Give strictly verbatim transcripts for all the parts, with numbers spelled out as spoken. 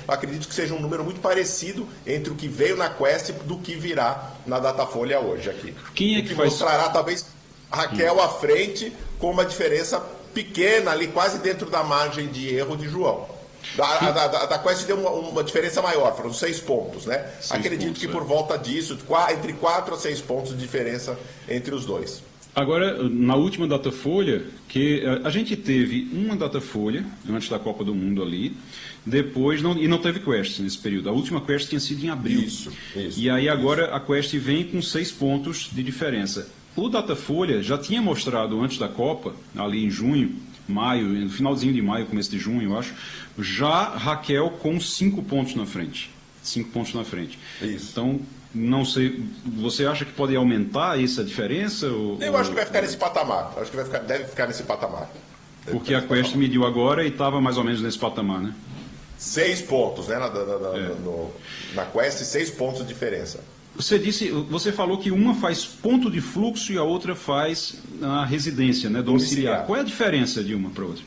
eu acredito que seja um número muito parecido entre o que veio na Quest do que virá na Datafolha hoje aqui. Quem é o que, que faz... mostrará talvez Raquel à frente com uma diferença pequena ali, quase dentro da margem de erro de João. A, a, a, a Quest deu uma, uma diferença maior, foram seis pontos, né? Seis Acredito pontos, que é. por volta disso, entre quatro a seis pontos de diferença entre os dois. Agora, na última Datafolha, que a gente teve uma Datafolha antes da Copa do Mundo ali, depois não, e não teve Quest nesse período. A última Quest tinha sido em abril. Isso, isso. E aí agora isso. a Quest vem com seis pontos de diferença. O Datafolha já tinha mostrado antes da Copa, ali em junho, maio, no finalzinho de maio, começo de junho, eu acho, já Raquel com cinco pontos na frente. Cinco pontos na frente. Isso. Então, não sei, você acha que pode aumentar essa diferença? Ou, Eu ou... acho que vai ficar nesse patamar. Acho que vai ficar, deve ficar nesse patamar. Deve Porque a Quest patamar. mediu agora e estava mais ou menos nesse patamar, né? Seis pontos, né? Na, na, na, é. no, na Quest, seis pontos de diferença. Você disse, você falou que uma faz ponto de fluxo e a outra faz a residência, né, domiciliar. domiciliar. Qual é a diferença de uma para outra?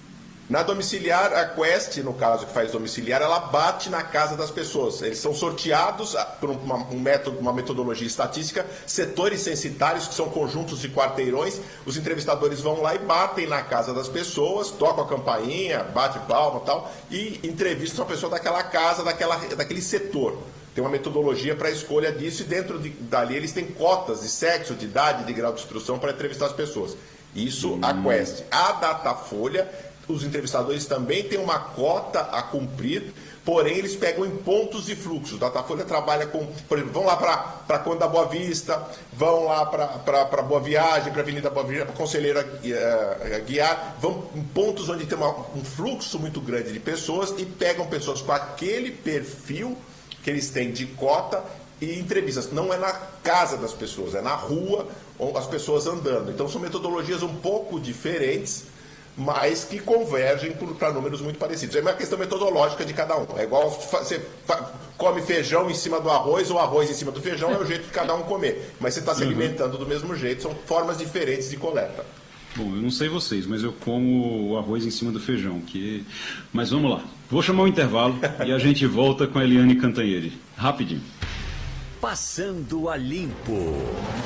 Na domiciliar, a Quest, no caso que faz domiciliar, ela bate na casa das pessoas. Eles são sorteados por uma, um método, uma metodologia estatística, setores censitários, que são conjuntos de quarteirões. Os entrevistadores vão lá e batem na casa das pessoas, tocam a campainha, bate palma e tal, e entrevistam a pessoa daquela casa, daquela, daquele setor. Tem uma metodologia para a escolha disso e dentro de, dali eles têm cotas de sexo, de idade, de grau de instrução para entrevistar as pessoas. Isso hum. a Quest. A Datafolha, os entrevistadores também têm uma cota a cumprir, porém eles pegam em pontos de fluxo. A Datafolha trabalha com, por exemplo, vão lá para a Conde da Boa Vista, vão lá para Boa Viagem, para a Avenida Boa Viagem, para a Conselheira uh, Guiar, vão em pontos onde tem uma, um fluxo muito grande de pessoas e pegam pessoas com aquele perfil que eles têm de cota e entrevistas. Não é na casa das pessoas, é na rua, as pessoas andando. Então são metodologias um pouco diferentes, mas que convergem para números muito parecidos. É uma questão metodológica de cada um. É igual você come feijão em cima do arroz ou arroz em cima do feijão, é o jeito de cada um comer. Mas você está se alimentando do mesmo jeito, são formas diferentes de coleta. Bom, eu não sei vocês, mas eu como o arroz em cima do feijão. Que... Mas vamos lá. Vou chamar o intervalo e a gente volta com a Eliane Cantanhede. Rapidinho. Passando a Limpo.